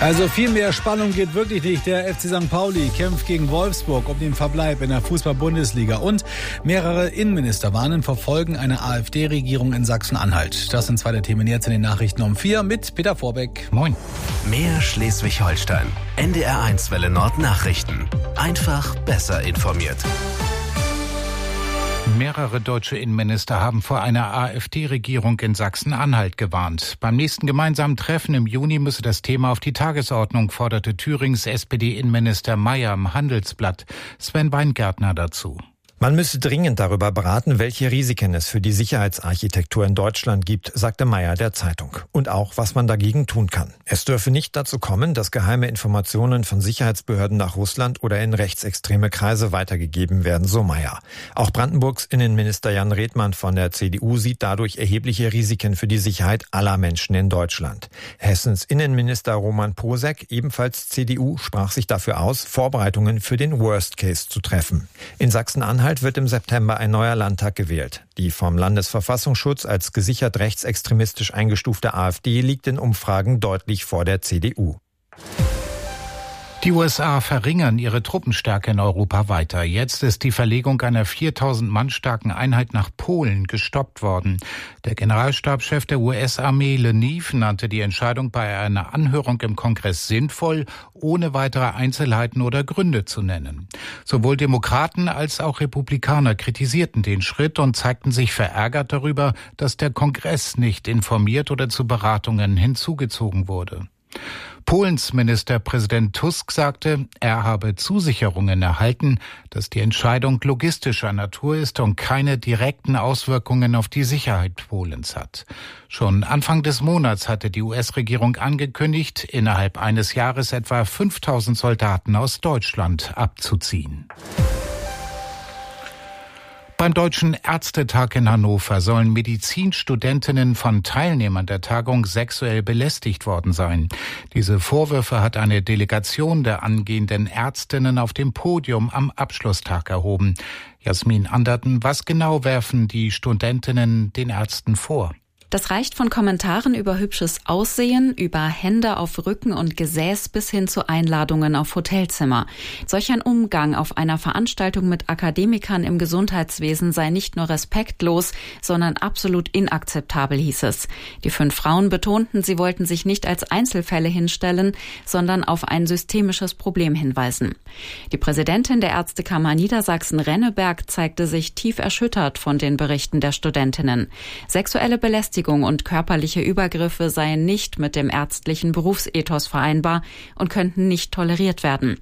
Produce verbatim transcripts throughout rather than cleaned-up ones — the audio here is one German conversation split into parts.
Also viel mehr Spannung geht wirklich nicht. Der F C Sankt Pauli kämpft gegen Wolfsburg um den Verbleib in der Fußball-Bundesliga. Und mehrere Innenminister warnen vor Folgen einer AfD-Regierung in Sachsen-Anhalt. Das sind zwei der Themen jetzt in den Nachrichten um vier mit Peter Vorbeck. Moin. Mehr Schleswig-Holstein. N D R eins Welle Nord Nachrichten. Einfach besser informiert. Mehrere deutsche Innenminister haben vor einer AfD-Regierung in Sachsen-Anhalt gewarnt. Beim nächsten gemeinsamen Treffen im Juni müsse das Thema auf die Tagesordnung, forderte Thürings S P D-Innenminister Mayer im Handelsblatt. Sven Weingärtner dazu. Man müsse dringend darüber beraten, welche Risiken es für die Sicherheitsarchitektur in Deutschland gibt, sagte Mayer der Zeitung. Und auch, was man dagegen tun kann. Es dürfe nicht dazu kommen, dass geheime Informationen von Sicherheitsbehörden nach Russland oder in rechtsextreme Kreise weitergegeben werden, so Mayer. Auch Brandenburgs Innenminister Jan Redmann von der C D U sieht dadurch erhebliche Risiken für die Sicherheit aller Menschen in Deutschland. Hessens Innenminister Roman Posek, ebenfalls C D U, sprach sich dafür aus, Vorbereitungen für den Worst Case zu treffen. In Sachsen-Anhalt wird im September ein neuer Landtag gewählt. Die vom Landesverfassungsschutz als gesichert rechtsextremistisch eingestufte AfD liegt in Umfragen deutlich vor der C D U. Die U S A verringern ihre Truppenstärke in Europa weiter. Jetzt ist die Verlegung einer viertausend Mann starken Einheit nach Polen gestoppt worden. Der Generalstabschef der U S-Armee Leneve nannte die Entscheidung bei einer Anhörung im Kongress sinnvoll, ohne weitere Einzelheiten oder Gründe zu nennen. Sowohl Demokraten als auch Republikaner kritisierten den Schritt und zeigten sich verärgert darüber, dass der Kongress nicht informiert oder zu Beratungen hinzugezogen wurde. Polens Ministerpräsident Tusk sagte, er habe Zusicherungen erhalten, dass die Entscheidung logistischer Natur ist und keine direkten Auswirkungen auf die Sicherheit Polens hat. Schon Anfang des Monats hatte die U S-Regierung angekündigt, innerhalb eines Jahres etwa fünftausend Soldaten aus Deutschland abzuziehen. Beim Deutschen Ärztetag in Hannover sollen Medizinstudentinnen von Teilnehmern der Tagung sexuell belästigt worden sein. Diese Vorwürfe hat eine Delegation der angehenden Ärztinnen auf dem Podium am Abschlusstag erhoben. Jasmin Anderten, was genau werfen die Studentinnen den Ärzten vor? Das reicht von Kommentaren über hübsches Aussehen, über Hände auf Rücken und Gesäß bis hin zu Einladungen auf Hotelzimmer. Solch ein Umgang auf einer Veranstaltung mit Akademikern im Gesundheitswesen sei nicht nur respektlos, sondern absolut inakzeptabel, hieß es. Die fünf Frauen betonten, sie wollten sich nicht als Einzelfälle hinstellen, sondern auf ein systemisches Problem hinweisen. Die Präsidentin der Ärztekammer Niedersachsen-Renneberg zeigte sich tief erschüttert von den Berichten der Studentinnen. Sexuelle Belästigung und körperliche Übergriffe seien nicht mit dem ärztlichen Berufsethos vereinbar und könnten nicht toleriert werden.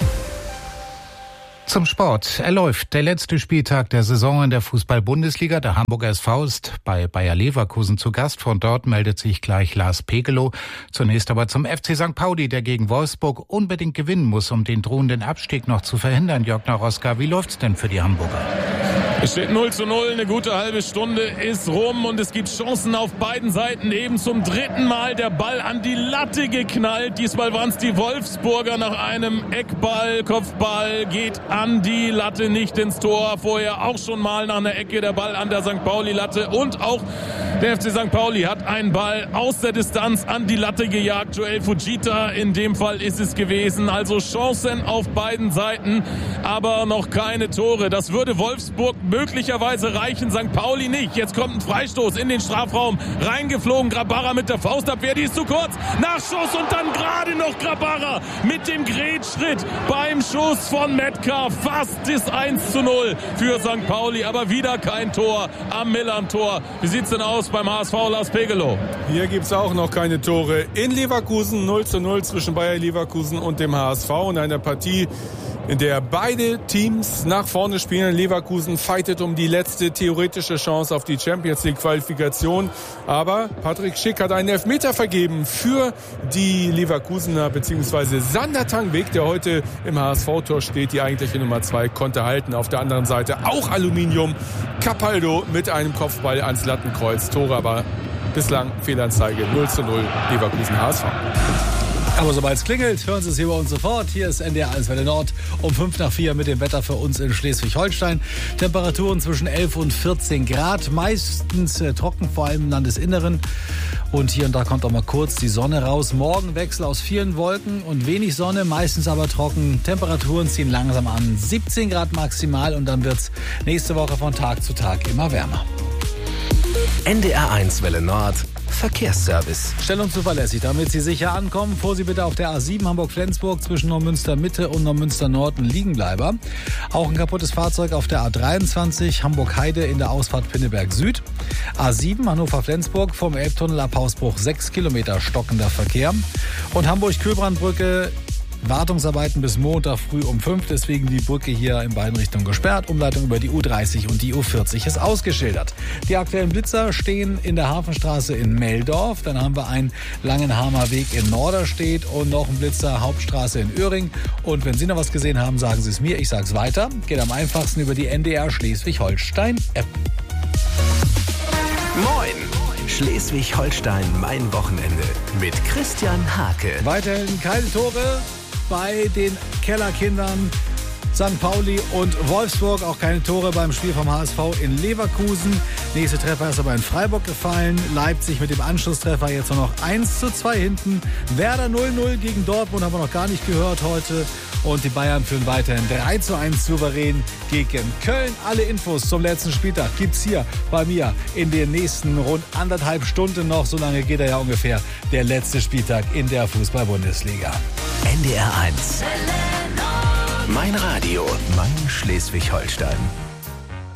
Zum Sport. Er läuft. Der letzte Spieltag der Saison in der Fußball-Bundesliga. Der Hamburger S V ist bei Bayer Leverkusen zu Gast. Von dort meldet sich gleich Lars Pegelow. Zunächst aber zum F C Sankt Pauli, der gegen Wolfsburg unbedingt gewinnen muss, um den drohenden Abstieg noch zu verhindern. Jörg Naroska, wie läuft's denn für die Hamburger? Es steht null zu null, eine gute halbe Stunde ist rum und es gibt Chancen auf beiden Seiten. Eben zum dritten Mal der Ball an die Latte geknallt. Diesmal waren es die Wolfsburger nach einem Eckball, Kopfball, geht an die Latte, nicht ins Tor. Vorher auch schon mal nach einer Ecke der Ball an der Sankt Pauli-Latte und auch der F C Sankt Pauli hat einen Ball aus der Distanz an die Latte gejagt. Joel Fujita, in dem Fall ist es gewesen. Also Chancen auf beiden Seiten, aber noch keine Tore. Das würde Wolfsburg möglicherweise reichen, Sankt Pauli nicht. Jetzt kommt ein Freistoß in den Strafraum, reingeflogen, Grabarra mit der Faustabwehr, die ist zu kurz, Nachschuss und dann gerade noch Grabarra mit dem Grätschritt beim Schuss von Metcalf, fast das eins zu null für Sankt Pauli, aber wieder kein Tor am Millern-Tor. Wie sieht's denn aus beim H S V, Lars Pegelow? Hier gibt's auch noch keine Tore. In Leverkusen null zu null zwischen Bayer Leverkusen und dem H S V in einer Partie, in der beide Teams nach vorne spielen. Leverkusen fightet um die letzte theoretische Chance auf die Champions League Qualifikation. Aber Patrick Schick hat einen Elfmeter vergeben für die Leverkusener, beziehungsweise Sander Tangweg, der heute im H S V-Tor steht. Die eigentliche Nummer zwei konnte halten. Auf der anderen Seite auch Aluminium. Capaldo mit einem Kopfball ans Lattenkreuz. Tore aber bislang Fehlanzeige null zu null Leverkusen H S V. Aber sobald es klingelt, hören Sie es hier bei uns sofort. Hier ist N D R eins Welle Nord um fünf nach vier mit dem Wetter für uns in Schleswig-Holstein. Temperaturen zwischen elf und vierzehn Grad, meistens äh, trocken, vor allem im Landesinneren. Und hier und da kommt auch mal kurz die Sonne raus. Morgen Wechsel aus vielen Wolken und wenig Sonne, meistens aber trocken. Temperaturen ziehen langsam an, siebzehn Grad maximal und dann wird es nächste Woche von Tag zu Tag immer wärmer. N D R eins Welle Nord Verkehrsservice. Schnell und zuverlässig, damit Sie sicher ankommen. Vor Sie bitte auf der A sieben Hamburg-Flensburg zwischen Neumünster Mitte und Neumünster Nord ein Liegenbleiber. Auch ein kaputtes Fahrzeug auf der A dreiundzwanzig Hamburg-Heide in der Ausfahrt Pinneberg Süd. A sieben Hannover-Flensburg vom Elbtunnel ab Hausbruch sechs Kilometer stockender Verkehr. Und Hamburg-Kühlbrandbrücke. Wartungsarbeiten bis Montag früh um fünf, deswegen die Brücke hier in beiden Richtungen gesperrt. Umleitung über die U dreißig und die U vierzig ist ausgeschildert. Die aktuellen Blitzer stehen in der Hafenstraße in Meldorf. Dann haben wir einen Langenhamer Weg in Norderstedt und noch einen Blitzer Hauptstraße in Öhring. Und wenn Sie noch was gesehen haben, sagen Sie es mir, ich sage es weiter. Geht am einfachsten über die N D R Schleswig-Holstein-App. Moin! Schleswig-Holstein, mein Wochenende mit Christian Hake. Weiterhin keine Tore bei den Kellerkindern Sankt Pauli und Wolfsburg. Auch keine Tore beim Spiel vom H S V in Leverkusen. Nächster Treffer ist aber in Freiburg gefallen. Leipzig mit dem Anschlusstreffer jetzt nur noch eins zu zwei hinten. Werder null null gegen Dortmund haben wir noch gar nicht gehört heute. Und die Bayern führen weiterhin drei zu eins souverän gegen Köln. Alle Infos zum letzten Spieltag gibt's hier bei mir in den nächsten rund anderthalb Stunden noch. So lange geht er ja ungefähr, der letzte Spieltag in der Fußball-Bundesliga. N D R eins. Mein Radio, mein Schleswig-Holstein.